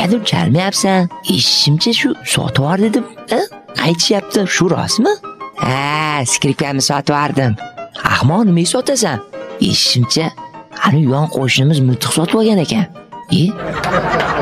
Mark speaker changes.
Speaker 1: Negadir chalmayapsan? Eshitishimcha shu sotib yubor dedim. Aytishyapti, shu rostmi? Skripkamni sotib yubordim. Ahmoq, nimaga sotasan? Eshitishimcha, ana yon qo'shnimiz miltiq sotib olgan ekan.